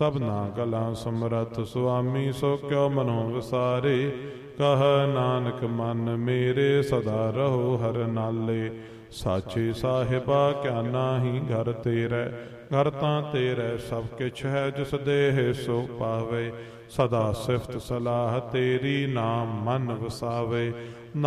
ਸਭਨਾ ਗਲਾਂ ਸਮਰੱਥ ਸੁਆਮੀ, ਸੋ ਕਿਉ ਮਨੋ ਵਿਸਾਰੇ। ਕਹ ਨਾਨਕ ਮਨ ਮੇਰੇ ਸਦਾ ਰਹੋ ਹਰ ਨਾਲੇ। ਸਾਚੇ ਸਾਹਿਬਾ ਕਿਆ ਨਾਹੀ ਘਰ ਤੇਰੇ, ਘਰ ਤਾਂ ਤੇਰੇ ਸਭ ਕਿਛ ਹੈ ਜਿਸ ਦੇਹ ਸੋ ਪਾਵੇ। ਸਦਾ ਸਿਫਤ ਸਲਾਹ ਤੇਰੀ ਨਾਮ ਮਨ ਵਸਾਵੇ।